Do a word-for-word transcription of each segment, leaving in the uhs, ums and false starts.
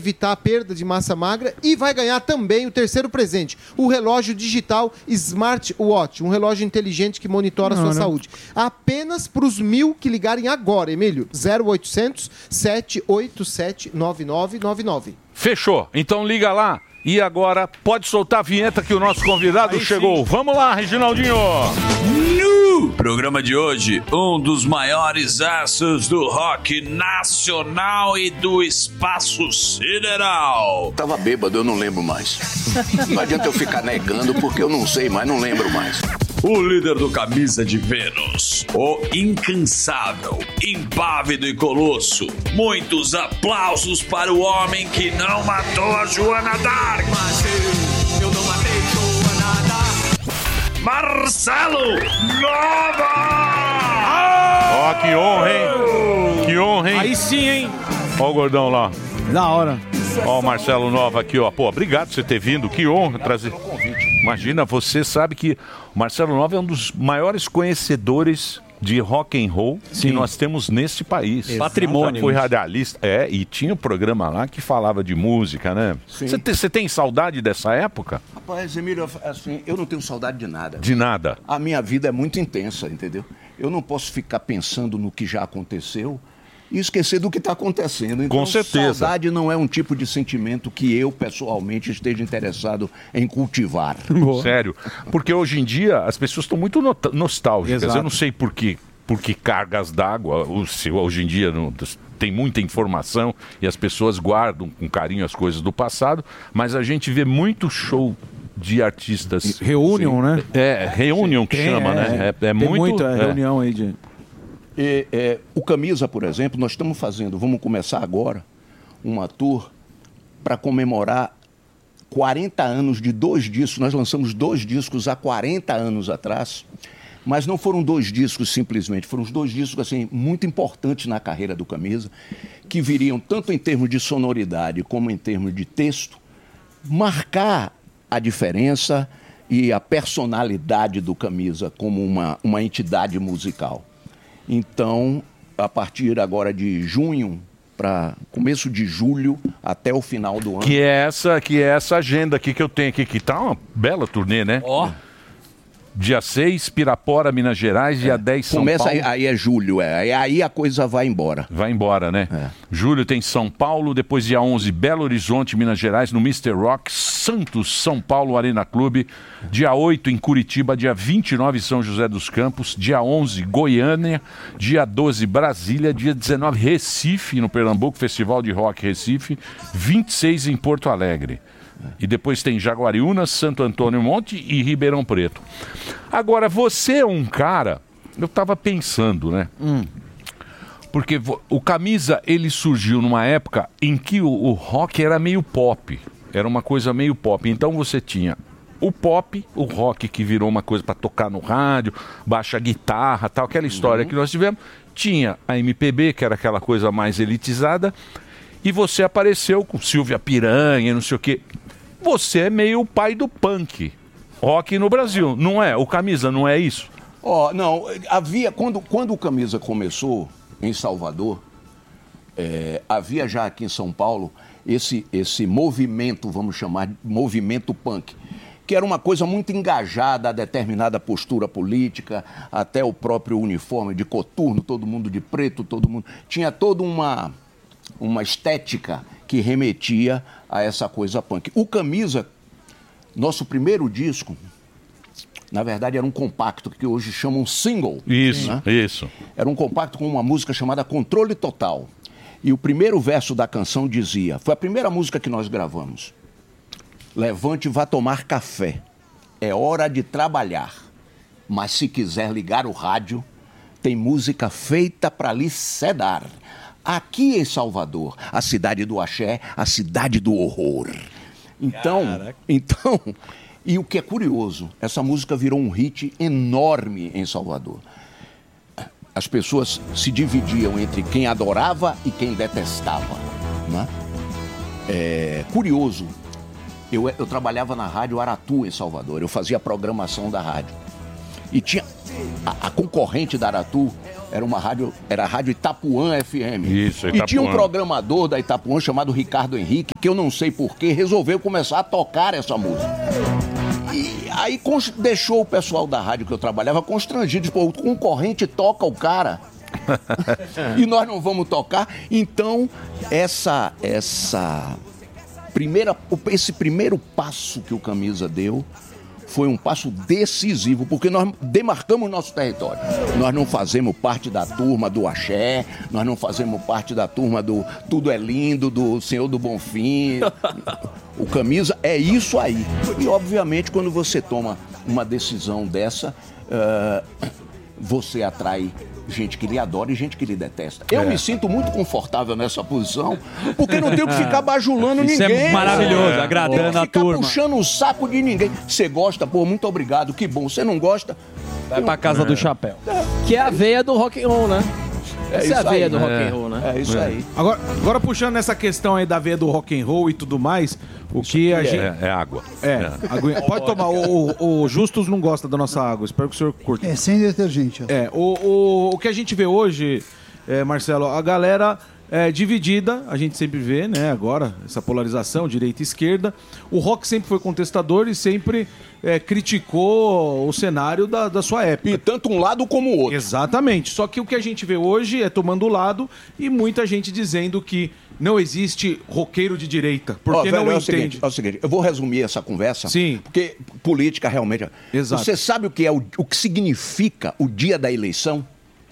evitar a perda de massa magra e vai ganhar também o terceiro presente, o relógio digital Smartwatch, um relógio inteligente que monitora a sua Não, não. saúde. Apenas para os mil que ligarem agora, Emílio. zero oitocentos, sete oito sete, nove nove nove nove. Fechou. Então liga lá. E agora pode soltar a vinheta que o nosso convidado Aí chegou. sim. Vamos lá, Reginaldinho. No programa de hoje, um dos maiores astros do rock nacional e do espaço sideral. Tava bêbado, eu não lembro mais. Não adianta eu ficar negando porque eu não sei mais, não lembro mais. O líder do Camisa de Vênus, o incansável, impávido e colosso. Muitos aplausos para o homem que não matou a Joana Dark. Mas eu, eu não matei Joana Dark. Marcelo Nova! Ó, que honra, hein? Que honra, hein? Aí sim, hein? Ó o gordão lá. Da hora. Ó o Marcelo Nova aqui, ó. Pô, obrigado por você ter vindo. Que honra trazer. Imagina, você sabe que o Marcelo Nova é um dos maiores conhecedores de rock and roll Sim. que nós temos neste país. Patrimônio. Já foi radialista. É, e tinha um programa lá que falava de música, né? Você tem, você tem saudade dessa época? Rapaz, Emílio, assim, eu não tenho saudade de nada. De nada. A minha vida é muito intensa, entendeu? Eu não posso ficar pensando no que já aconteceu e esquecer do que está acontecendo. Então, Com certeza. Saudade não é um tipo de sentimento que eu, pessoalmente, esteja interessado em cultivar. Sério. Porque hoje em dia as pessoas estão muito no- nostálgicas. Exato. Eu não sei por quê. Por que cargas d'água? O- se Hoje em dia não- tem muita informação e as pessoas guardam com carinho as coisas do passado, mas a gente vê muito show de artistas. Reunion, né? É, reunion que Tem, chama, é, né? É, é Tem muito. muita é. reunião aí de... E, é, o Camisa, por exemplo, nós estamos fazendo, vamos começar agora, uma tour para comemorar quarenta anos de dois discos. Nós lançamos dois discos há quarenta anos atrás, mas não foram dois discos simplesmente, foram os dois discos assim, muito importantes na carreira do Camisa, que viriam tanto em termos de sonoridade como em termos de texto, marcar a diferença e a personalidade do Camisa como uma, uma entidade musical. Então, a partir agora de junho para começo de julho até o final do ano. Que é essa, que é essa agenda aqui que eu tenho aqui, que tá uma bela turnê, né? Ó. Dia seis, Pirapora, Minas Gerais, dia dez, São Começa Paulo. aí, aí é julho, é. Aí- Aí a coisa vai embora. Vai embora, né? É. Julho tem São Paulo, depois dia onze, Belo Horizonte, Minas Gerais, no mister Rock, Santos, São Paulo, Arena Clube. Dia oito em Curitiba, dia vinte e nove São José dos Campos, dia onze Goiânia, dia doze Brasília, dia dezenove Recife, no Pernambuco, Festival de Rock Recife, vinte e seis em Porto Alegre. E depois tem Jaguariúna, Santo Antônio Monte e Ribeirão Preto. Agora, você é um cara... Eu tava pensando, né? Porque vo- o Camisa, ele surgiu numa época em que o, o rock era meio pop. Era uma coisa meio pop. Então você tinha o pop, o rock que virou uma coisa para tocar no rádio, baixa guitarra, tal, aquela história que nós tivemos. Tinha a M P B, que era aquela coisa mais elitizada. E você apareceu com Silvia Piranha, não sei o quê. Você é meio o pai do punk. Rock no Brasil, não é? O Camisa não é isso? Ó, não, havia, quando, quando o Camisa começou em Salvador, é, havia já aqui em São Paulo esse, esse movimento, vamos chamar de movimento punk, que era uma coisa muito engajada a determinada postura política, até o próprio uniforme de coturno, todo mundo de preto, todo mundo... Tinha toda uma, uma estética que remetia a essa coisa punk. O Camisa, nosso primeiro disco, na verdade era um compacto, que hoje chamam single. Isso, né? isso. Era um compacto com uma música chamada Controle Total. E o primeiro verso da canção dizia, foi a primeira música que nós gravamos. Levante e vá tomar café. É hora de trabalhar. Mas se quiser ligar o rádio, tem música feita para lhe sedar. Aqui em Salvador, a cidade do axé, a cidade do horror. Então, então, e o que é curioso, essa música virou um hit enorme em Salvador. As pessoas se dividiam entre quem adorava e quem detestava, né? É curioso, eu, eu trabalhava na rádio Aratu em Salvador, eu fazia a programação da rádio. E tinha a, a concorrente da Aratu, era uma rádio, era a rádio Itapuã F M. Isso, Itapuã. E tinha um programador da Itapuã chamado Ricardo Henrique, que eu não sei porquê, resolveu começar a tocar essa música. E aí deixou o pessoal da rádio que eu trabalhava constrangido. Pô, o concorrente toca o cara e nós não vamos tocar. Então, essa, essa primeira, esse primeiro passo que o Camisa deu foi um passo decisivo, porque nós demarcamos nosso território. Nós não fazemos parte da turma do axé, nós não fazemos parte da turma do Tudo é Lindo, do Senhor do Bonfim. O Camisa é isso aí. E, obviamente, quando você toma uma decisão dessa, uh, você atrai gente que lhe adora e gente que lhe detesta. Eu é. me sinto muito confortável nessa posição, porque não tenho que ficar bajulando Isso ninguém. Isso é maravilhoso, é. agradando a turma. Não ficar puxando o saco de ninguém. Você gosta, pô, muito obrigado, que bom. Você não gosta... Vai pra casa é. do chapéu. É. Que é a veia do rock and roll, né? É Essa isso é a veia aí, do rock é. and roll, né? É isso é. aí. Agora, agora, puxando essa questão aí da veia do rock and roll e tudo mais, o isso que a é, gente... É, é água. É, é. Aguinha... Pode tomar. O, o, o Justus não gosta da nossa água. Espero que o senhor curta. É, sem detergente. Ó. É, o, o, o que a gente vê hoje, é, Marcelo, a galera... É, dividida, a gente sempre vê, né, agora, essa polarização, direita e esquerda. O rock sempre foi contestador e sempre é, criticou o cenário da, da sua época. E tanto um lado como o outro. Exatamente. Só que o que a gente vê hoje é tomando lado e muita gente dizendo que não existe roqueiro de direita, porque oh, velho, não é o entende. Seguinte, é o seguinte, eu vou resumir essa conversa. Sim. Porque política realmente... Exato. Você sabe o que, é o, o que significa o dia da eleição?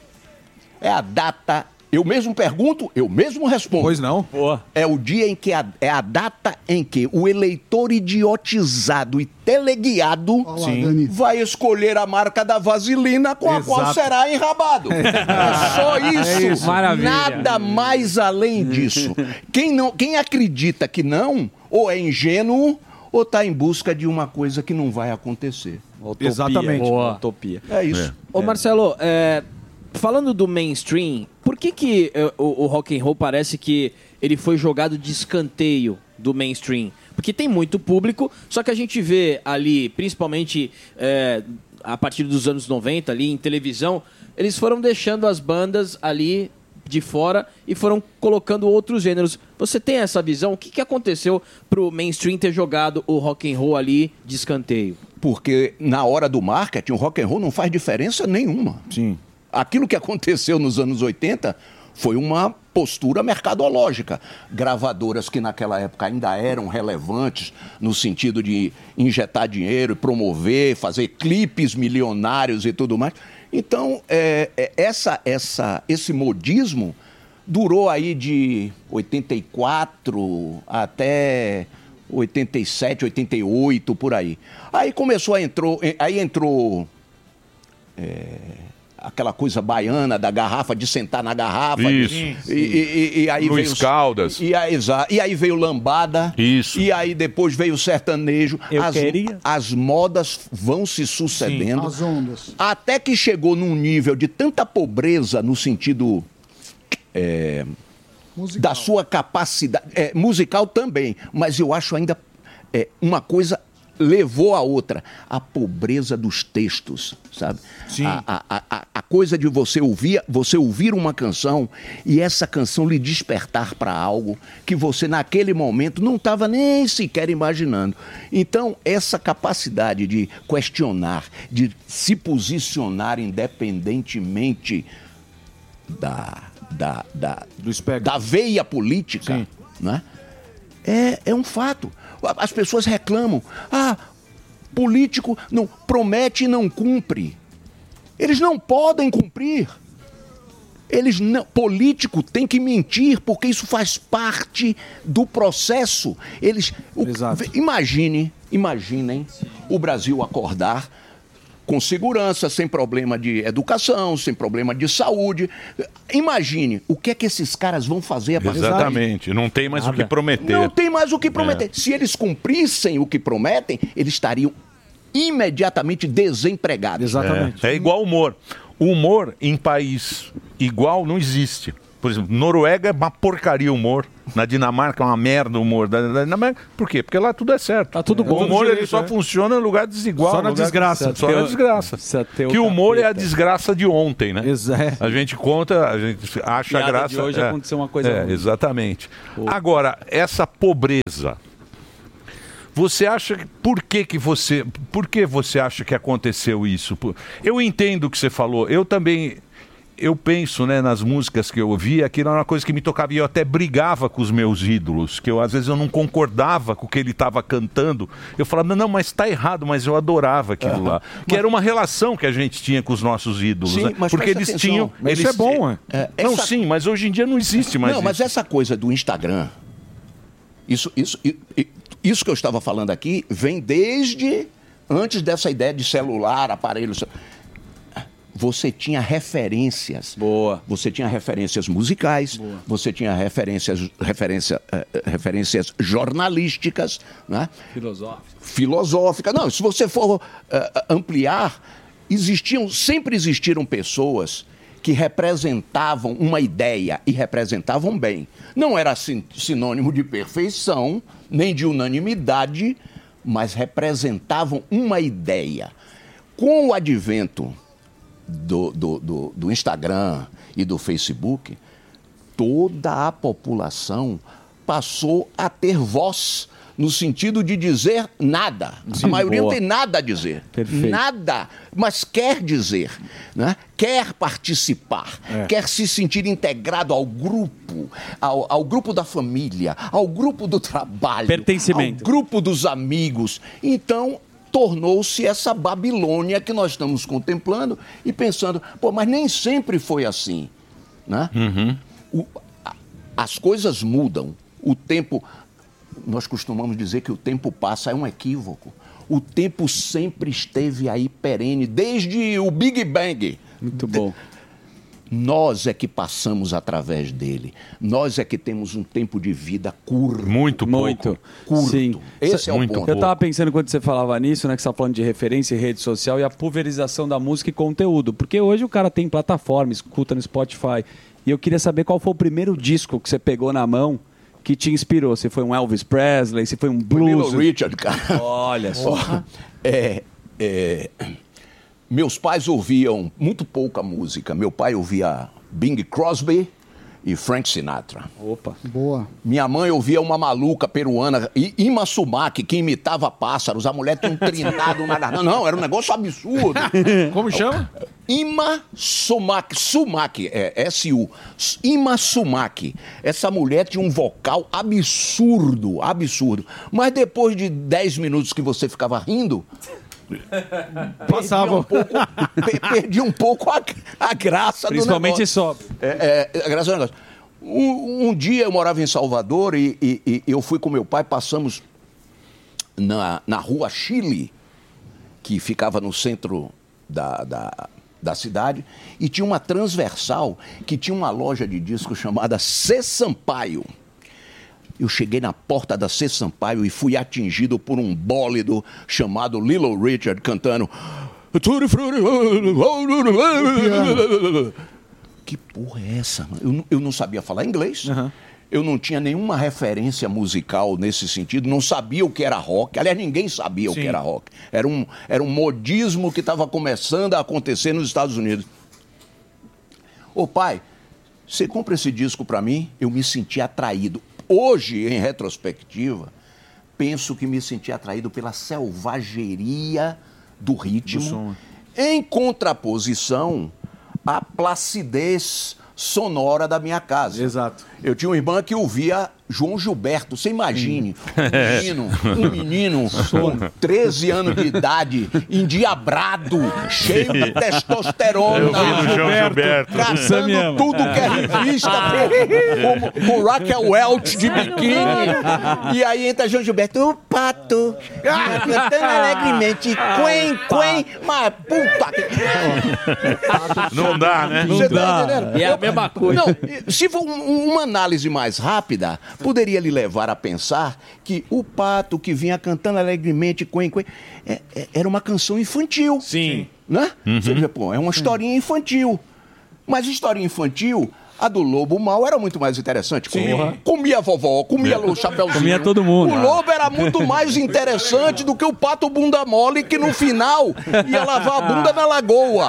É a data... Eu mesmo pergunto, eu mesmo respondo. Pois não. Boa. É o dia em que a, é a data em que o eleitor idiotizado e teleguiado Olá, Sim. vai escolher a marca da vaselina com Exato. a qual será enrabado. É, é só isso. É isso. Maravilha. Nada mais além disso. Quem, não, quem acredita que não, ou é ingênuo, ou está em busca de uma coisa que não vai acontecer. Utopia. Exatamente. Boa. Utopia. É isso. É. Ô, Marcelo, é... falando do mainstream, por que que uh, o, o rock and roll parece que ele foi jogado de escanteio do mainstream? Porque tem muito público, só que a gente vê ali, principalmente é, a partir dos anos noventa, ali em televisão, eles foram deixando as bandas ali de fora e foram colocando outros gêneros. Você tem essa visão? O que, que aconteceu pro mainstream ter jogado o rock and roll ali de escanteio? Porque na hora do marketing, o rock and roll não faz diferença nenhuma. Sim. Aquilo que aconteceu nos anos oitenta foi uma postura mercadológica. Gravadoras que naquela época ainda eram relevantes no sentido de injetar dinheiro, promover, fazer clipes milionários e tudo mais. Então, é, é, essa, essa, esse modismo durou aí de oitenta e quatro até oitenta e sete, oitenta e oito, por aí. Aí começou a entrou, aí entrou... É, aquela coisa baiana da garrafa, de sentar na garrafa. Isso. De, e, e, e aí Luiz veio, Caldas. E, e, e aí veio lambada. Isso. E aí depois veio o sertanejo. Eu as, queria. as modas vão se sucedendo. As ondas. Até que chegou num nível de tanta pobreza no sentido... É, da sua capacidade... É, musical também. Mas eu acho ainda é, uma coisa... levou a outra, a pobreza dos textos, sabe? Sim. A, a, a, a coisa de você ouvir, você ouvir uma canção e essa canção lhe despertar para algo que você naquele momento não estava nem sequer imaginando. Então, essa capacidade de questionar, de se posicionar independentemente da, da, da, Do espectro. da veia política, Sim. né? é, é um fato. As pessoas reclamam. Ah, político não promete e não cumpre. Eles não podem cumprir. Eles não, político tem que mentir, porque isso faz parte do processo. Eles, o, Exato. Imagine, imaginem o Brasil acordar com segurança, sem problema de educação, sem problema de saúde. Imagine o que é que esses caras vão fazer a partir daí. Exatamente, não tem mais Nada. o que prometer. Não tem mais o que prometer. É. Se eles cumprissem o que prometem, eles estariam imediatamente desempregados. Exatamente. É, é igual humor. O humor em país igual não existe. Por exemplo, Noruega é uma porcaria o humor. Na Dinamarca é uma merda o humor. Da, da Dinamarca. Por quê? Porque lá tudo é certo. Tá tudo bom. O humor Direito, ele só é. funciona em lugar desigual. Só na lugar- desgraça. Só na desgraça. Que o humor é a desgraça de ontem, né? Exato. A gente conta, a gente acha Piada graça. de hoje é. aconteceu uma coisa É, ruim. exatamente. Agora, essa pobreza. Você acha que por que que você, por que você acha que aconteceu isso? Por- Eu entendo o que você falou. Eu também eu penso, né, nas músicas que eu ouvia, aquilo era uma coisa que me tocava e eu até brigava com os meus ídolos, que eu às vezes eu não concordava com o que ele estava cantando. Eu falava: "Não, mas está errado", mas eu adorava aquilo lá. Que era uma relação que a gente tinha com os nossos ídolos, Sim, né? mas Porque presta eles atenção. tinham, Mas eles isso é bom, é. é. Não, Essa- sim, mas hoje em dia não existe mais Não, isso. mas essa coisa do Instagram, isso, isso, i- i- isso que eu estava falando aqui vem desde antes dessa ideia de celular, aparelho. ce- Você tinha referências. Boa. Você tinha referências musicais, você tinha referências, referência, eh, eh, referências jornalísticas, né? Filosófico. Filosóficas. Não, se você for eh, ampliar, existiam, sempre existiram pessoas que representavam uma ideia e representavam bem. Não era sin- sinônimo de perfeição, nem de unanimidade, mas representavam uma ideia. Com o advento do, do, do, do Instagram e do Facebook, toda a população passou a ter voz, no sentido de dizer nada. Sim, a maioria boa. não tem nada a dizer. Perfeito. Nada, mas quer dizer, né? Quer participar, É. quer se sentir integrado ao grupo, ao, ao grupo da família, ao grupo do trabalho, Pertencimento. ao grupo dos amigos. Então, tornou-se essa Babilônia que nós estamos contemplando e pensando, pô, mas nem sempre foi assim, né? O- a- as coisas mudam, o tempo... Nós costumamos dizer que o tempo passa, é um equívoco. O tempo sempre esteve aí perene, desde o Big Bang. Muito bom. Nós é que passamos através dele. Nós é que temos um tempo de vida curto. Muito Muito. Curto. Sim. Esse é o Muito ponto. Eu tava pensando quando você falava nisso, né? Que você tava falando de referência e rede social e a pulverização da música e conteúdo. Porque hoje o cara tem plataforma, escuta no Spotify. E eu queria saber qual foi o primeiro disco que você pegou na mão que te inspirou. Se foi um Elvis Presley, se foi um blues. Little Richard, cara. Olha só. É, é, meus pais ouviam muito pouca música. Meu pai ouvia Bing Crosby e Frank Sinatra. Opa. Boa. Minha mãe ouvia uma maluca peruana, I- Ima Sumac, que imitava pássaros. A mulher tinha um trinado na garganta. Não, era um negócio absurdo. Como chama? Ima Sumac, Sumac, é S U. Ima Sumac. Essa mulher tinha um vocal absurdo, absurdo. Mas depois de dez minutos que você ficava rindo, Passava. um pouco, per- perdi um pouco a, a graça Principalmente do negócio. só. É, é, a graça do negócio. Um, um dia eu morava em Salvador e, e- e eu fui com meu pai, passamos na, na rua Chile, que ficava no centro da, da, da cidade, e tinha uma transversal que tinha uma loja de discos chamada C. Sampaio. Eu cheguei na porta da C. Sampaio e fui atingido por um bólido chamado Little Richard cantando. Que porra é essa? mano? Eu, não- eu não sabia falar inglês. Eu não tinha nenhuma referência musical nesse sentido. Não sabia o que era rock. Aliás, ninguém sabia o Sim. que era rock. Era um, era um modismo que estava começando a acontecer nos Estados Unidos. Ô pai, você compra esse disco para mim? Eu me senti atraído. Hoje, em retrospectiva, penso que me senti atraído pela selvageria do ritmo, Do som. em contraposição à placidez sonora da minha casa. Exato. Eu tinha uma irmã que ouvia João Gilberto. Você imagine, um menino, um menino com treze anos de idade, endiabrado, cheio de testosterona. Eu vi no João Gilberto. O Sam me Catando ama. tudo que é revista com, com, com Raquel Welch de biquíni. E aí entra João Gilberto, o pato, cantando alegremente, quen, quen, mas puta que... Não dá, né? Você tá entendendo? E é a mesma coisa. Não, se for um- uma análise mais rápida, poderia lhe levar a pensar que o pato que vinha cantando alegremente, quen, quen, é- é- era uma canção infantil. Sim. Né? Você diz, pô, é uma historinha infantil. Mas historinha infantil, A do Lobo Mal era muito mais interessante. Comia, comia a vovó, comia o Chapeuzinho. Comia todo mundo. O Lobo era muito mais interessante do que o Pato Bunda Mole, que no final ia lavar a bunda na lagoa.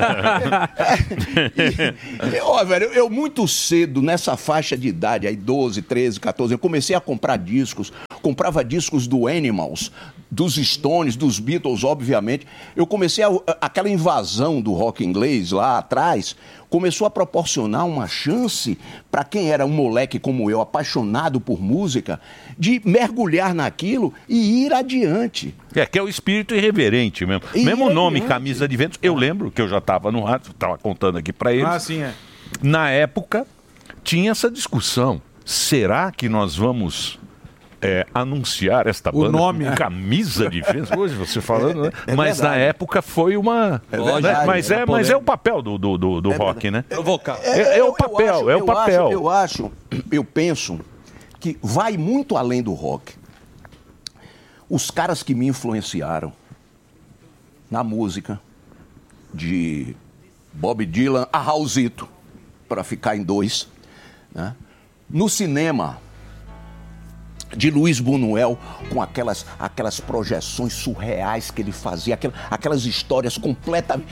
E, e, ó, velho, eu muito cedo, nessa faixa de idade, aí doze, treze, quatorze, eu comecei a comprar discos. Comprava discos do Animals, dos Stones, dos Beatles, obviamente. Eu comecei a, aquela invasão do rock inglês lá atrás, começou a proporcionar uma chance para quem era um moleque como eu, apaixonado por música, de mergulhar naquilo e ir adiante. É, que é o espírito irreverente mesmo. E mesmo o nome, adiante. Camisa de Ventos, eu lembro que eu já estava no rádio, estava contando aqui para eles. Ah, sim, é. Na época, tinha essa discussão. Será que nós vamos... É, anunciar esta O banda nome, com né? Camisa de Ventos, hoje você falando, né? É Mas na verdade. época foi uma. É né? verdade, Mas, é é, mas é o papel do, do, do, do rock, né? Provocar. É, é o eu- eu papel, acho- é o eu papel. acho- eu acho, eu penso que vai muito além do rock. Os caras que me influenciaram na música, de Bob Dylan a Raulzito, para ficar em dois, né? No cinema, de Luiz Buñuel, com aquelas, aquelas projeções surreais que ele fazia, aquelas, aquelas histórias completamente...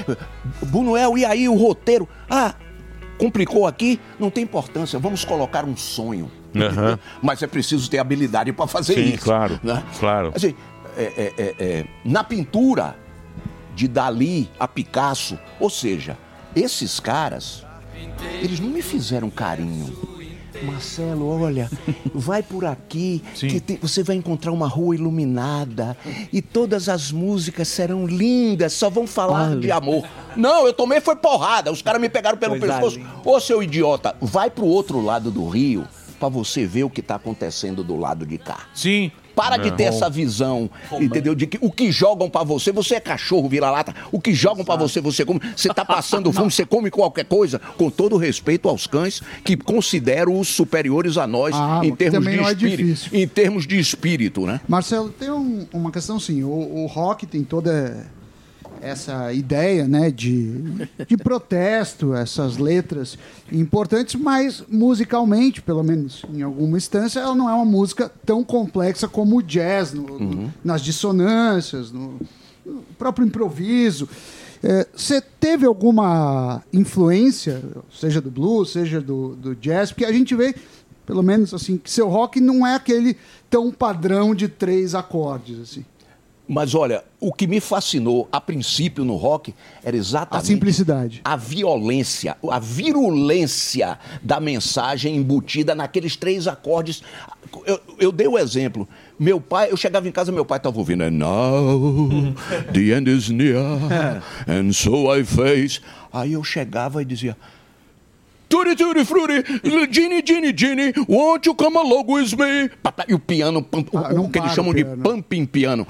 Buñuel, e aí o roteiro? Ah, complicou aqui? Não tem importância, vamos colocar um sonho. Aham. Mas é preciso ter habilidade para fazer Sim, isso. claro, né? claro. Assim, é, é, é, é, na pintura, de Dalí a Picasso, ou seja, esses caras, eles não me fizeram carinho. Marcelo, olha, vai por aqui, que tem- você vai encontrar uma rua iluminada e todas as músicas serão lindas, só vão falar de amor. Não, eu tomei foi porrada, os caras me pegaram pelo Coisa pescoço. linda. Ô, seu idiota, vai pro outro lado do rio pra você ver o que tá acontecendo do lado de cá. Sim. Para de ter essa visão, entendeu? De que o que jogam pra você, você é cachorro, vira-lata. O que jogam pra você, você come. Você tá passando fome, você come qualquer coisa. Com todo respeito aos cães, que considero os superiores a nós Ah, em termos também de não é espírito. difícil. Em termos de espírito, né? Marcelo, tem um- uma questão sim. O, o rock tem toda essa ideia, né, de, de protesto, essas letras importantes, mas musicalmente, pelo menos em alguma instância, ela não é uma música tão complexa como o jazz, no- no- nas dissonâncias, no, no próprio improviso. É, Você teve alguma influência, seja do blues, seja do, do jazz? Porque a gente vê, pelo menos assim, que seu rock não é aquele tão padrão de três acordes, assim. Mas olha, o que me fascinou a princípio no rock era exatamente A simplicidade. a violência, a virulência da mensagem embutida naqueles três acordes. Eu, eu dei o exemplo. Meu pai, eu chegava em casa, meu pai estava ouvindo. And now the end is near, and so I face. Aí eu chegava e dizia. Tutti, tutti, frutti, Gini, Gini, Gini, won't you come along with me? E o piano, pam- o- Ah, não o que eles para chamam o de piano. pumping piano.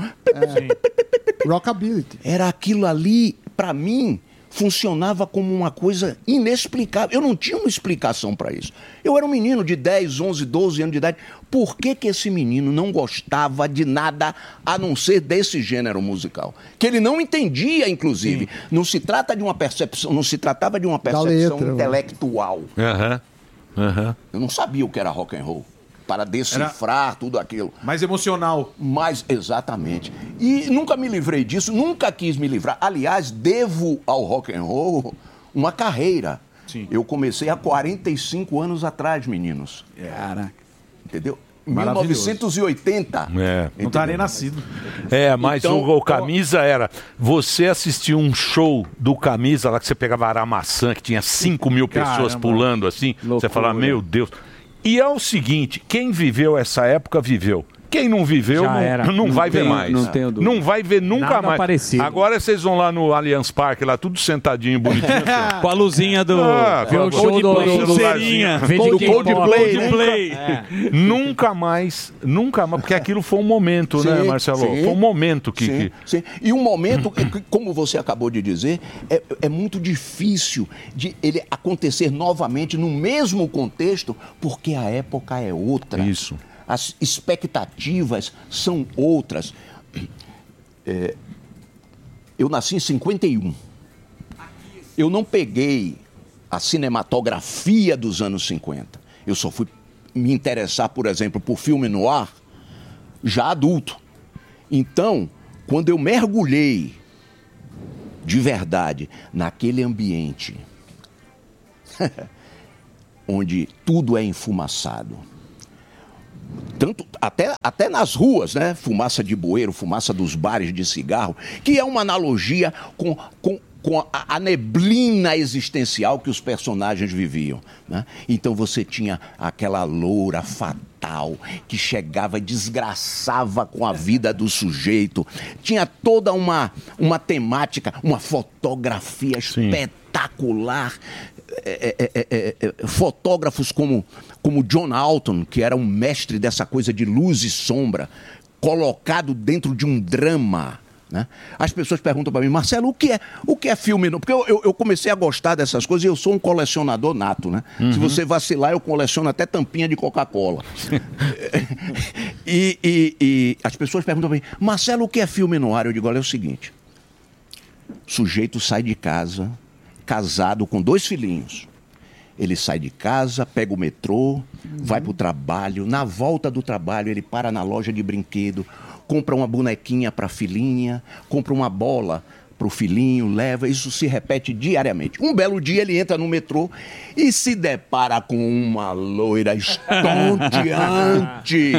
Rockabilly. Era aquilo ali, pra mim, funcionava como uma coisa inexplicável. Eu não tinha uma explicação pra isso. Eu era um menino de dez, onze, doze anos de idade. Por que que esse menino não gostava de nada a não ser desse gênero musical? Que ele não entendia, inclusive. Não se trata de uma percepção, não se tratava de uma percepção letra, intelectual. Aham. Aham. Eu não sabia o que era rock and roll para decifrar tudo aquilo. Mais emocional. Mas, exatamente. E nunca me livrei disso, nunca quis me livrar. Aliás, devo ao rock and roll uma carreira. Sim. Eu comecei há quarenta e cinco anos atrás, meninos. Caraca. Entendeu? Em mil Maravilhoso. novecentos e oitenta. É. Não tá nem nascido. É, mas Então, o, o Camisa era. Você assistiu um show do Camisa lá que você pegava aramaçã, que tinha cinco mil pessoas Caramba. pulando assim. Você Loucura. fala, meu Deus. E é o seguinte: quem viveu essa época, viveu. Quem não viveu, Já não, era. não Não vai ver tenho- mais. não tenho dúvida. Não vai ver nunca Nada mais. parecido. Agora vocês vão lá no Allianz Parque, lá tudo sentadinho, bonitinho. assim. Com a luzinha do. Ah, Vê o com a show do, Coldplay, do, celularzinho. Vê de Do K-pop. Coldplay, Coldplay. Nunca mais, nunca mais, porque aquilo foi um momento, né, Sim, Marcelo? sim. Foi um momento que. Sim, que- sim. E um momento, que, que, como você acabou de dizer, é, é muito difícil de ele acontecer novamente no mesmo contexto, porque a época é outra. Isso. As expectativas são outras. É, eu nasci em cinquenta e um. Eu não peguei a cinematografia dos anos cinquenta. Eu só fui me interessar, por exemplo, por filme noir já adulto. Então, quando eu mergulhei de verdade naquele ambiente onde tudo é enfumaçado, tanto, até, até nas ruas, né? Fumaça de bueiro, fumaça dos bares de cigarro, que é uma analogia com, com, com a, a neblina existencial que os personagens viviam, né? Então você tinha aquela loura fatal que chegava e desgraçava com a vida do sujeito. Tinha toda uma, uma temática, uma fotografia espetacular. É, é, é, é, fotógrafos como, como John Alton, que era um mestre dessa coisa de luz e sombra, colocado dentro de um drama, né? As pessoas perguntam para mim, Marcelo, o que é, o que é filme? Porque eu, eu, eu comecei a gostar dessas coisas e eu sou um colecionador nato, né? Uhum. Se você vacilar, eu coleciono até tampinha de Coca-Cola. e, e, e as pessoas perguntam para mim, Marcelo, o que é filme no ar? Eu digo, olha, é o seguinte, o sujeito sai de casa casado com dois filhinhos. Ele sai de casa, pega o metrô, uhum. vai para o trabalho. Na volta do trabalho, ele para na loja de brinquedo, compra uma bonequinha para a filhinha, compra uma bola para o filhinho, leva. Isso se repete diariamente. Um belo dia, ele entra no metrô e se depara com uma loira estonteante.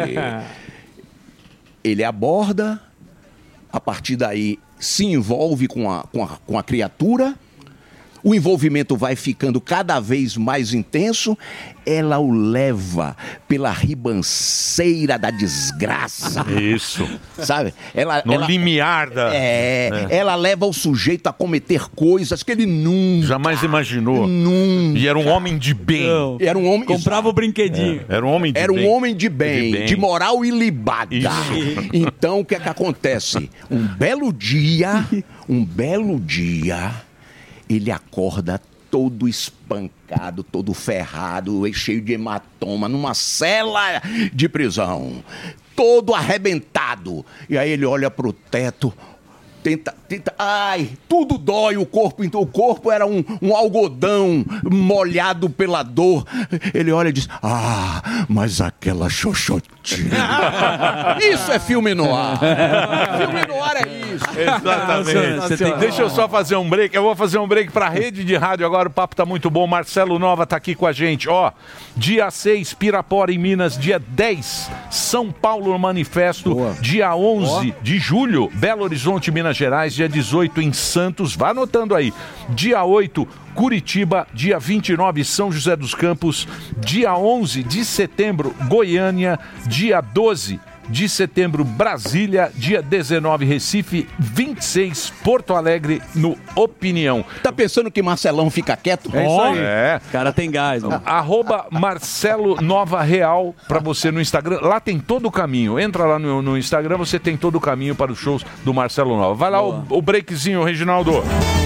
Ele aborda, a partir daí se envolve com a, com a, com a criatura. O envolvimento vai ficando cada vez mais intenso, ela o leva pela ribanceira da desgraça. Isso. Sabe? Ela, no ela, limiar da... É, é, ela leva o sujeito a cometer coisas que ele nunca... Jamais imaginou. Nunca. E era um homem de bem. Não. Era um homem... Comprava o brinquedinho. É. Era um homem de Era bem. um homem de bem, de, bem. de moral ilibada. Isso. Então, o que é que acontece? Um belo dia, um belo dia... Ele acorda todo espancado, todo ferrado, cheio de hematoma, numa cela de prisão, todo arrebentado. E aí ele olha para o teto, tenta, tenta, ai, tudo dói o corpo. Então o corpo era um, um algodão molhado pela dor. Ele olha e diz, ah, mas aquela xoxotinha. Isso é filme noir. Filme noir é isso. Exatamente. Tem... Deixa eu só fazer um break. Eu vou fazer um break para a rede de rádio agora. O papo tá muito bom. Marcelo Nova tá aqui com a gente. Ó, dia seis, Pirapora em Minas. Dia dez, São Paulo no Manifesto. Boa. Dia onze de julho, Belo Horizonte, Minas Gerais. Dia dezoito em Santos. Vá anotando aí. Dia oito, Curitiba. Dia vinte e nove, São José dos Campos. Dia onze de setembro, Goiânia. Dia doze de setembro, Brasília. Dia dezenove, Recife. vinte e seis, Porto Alegre, no Opinião. Tá pensando que Marcelão fica quieto? É isso aí. É. O cara tem gás, mano. Arroba Marcelo Nova Real pra você no Instagram. Lá tem todo o caminho. Entra lá no, no Instagram, você tem todo o caminho para os shows do Marcelo Nova. Vai lá o, o breakzinho, Reginaldo.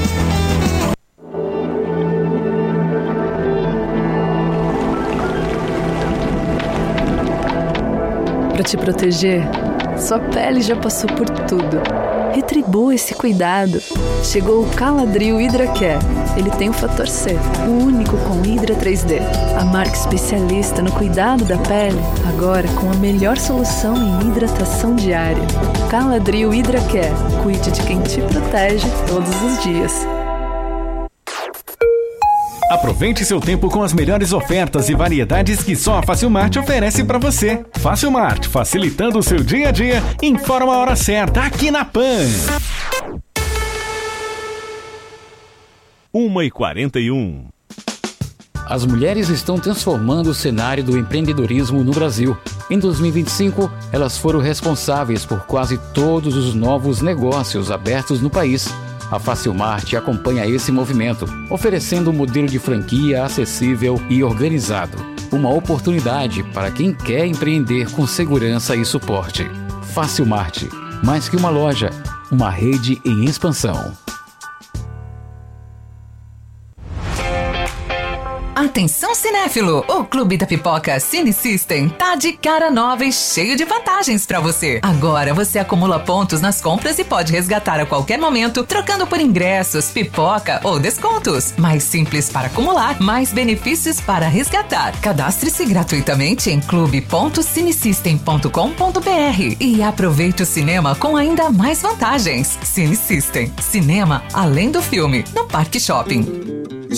Para te proteger, sua pele já passou por tudo. Retribua esse cuidado. Chegou o Caladril Hydra Care. Ele tem o fator C, o único com Hydra três D. A marca especialista no cuidado da pele, agora com a melhor solução em hidratação diária. Caladril Hydra Care. Cuide de quem te protege todos os dias. Aproveite seu tempo com as melhores ofertas e variedades que só a Facilmart oferece para você. Facilmart, facilitando o seu dia a dia. Informa a hora certa aqui na Pan. uma e quarenta e um. As mulheres estão transformando o cenário do empreendedorismo no Brasil. Em dois mil e vinte e cinco, elas foram responsáveis por quase todos os novos negócios abertos no país. A Facilmart acompanha esse movimento, oferecendo um modelo de franquia acessível e organizado. Uma oportunidade para quem quer empreender com segurança e suporte. Facilmart, mais que uma loja, uma rede em expansão. Atenção cinéfilo, o Clube da Pipoca Cine System tá de cara nova e cheio de vantagens pra você. Agora você acumula pontos nas compras e pode resgatar a qualquer momento, trocando por ingressos, pipoca ou descontos. Mais simples para acumular, mais benefícios para resgatar. Cadastre-se gratuitamente em clube ponto cinesystem ponto com ponto br e aproveite o cinema com ainda mais vantagens. Cine System, cinema além do filme, no Parque Shopping.